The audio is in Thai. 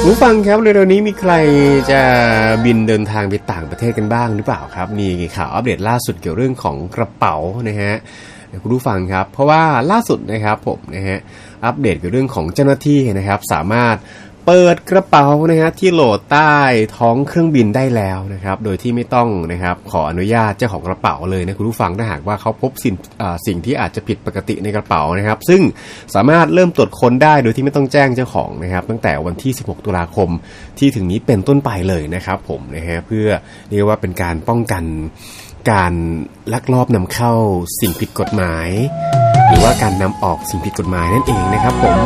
ผู้ฟังครับเร็วๆนี้มีใครจะบินเดินทางไปต่างประเทศกันบ้างหรือเปล่าครับมีข่าวอัปเดตล่าสุดเกี่ยวเรื่องของกระเป๋านะฮะคุณผู้ฟังครับเพราะว่าล่าสุดนะครับผมนะฮะอัปเดตเกี่ยวเรื่องของเจ้าหน้าที่นะครับสามารถเปิดกระเป๋านะฮะที่โหลดใต้ท้องเครื่องบินได้แล้วนะครับโดยที่ไม่ต้องนะครับขออนุญาตเจ้าของกระเป๋าเลยนะคุณผู้ฟังถ้าหากว่าเขาพบสิ่งที่อาจจะผิดปกติในกระเป๋านะครับซึ่งสามารถเริ่มตรวจค้นได้โดยที่ไม่ต้องแจ้งเจ้าของนะครับตั้งแต่วันที่16ตุลาคมที่ถึงนี้เป็นต้นไปเลยนะครับผมนะฮะเพื่อเรียกว่าเป็นการป้องกันการลักลอบนำเข้าสิ่งผิดกฎหมายหรือว่าการนำออกสิ่งผิดกฎหมายนั่นเองนะครับผม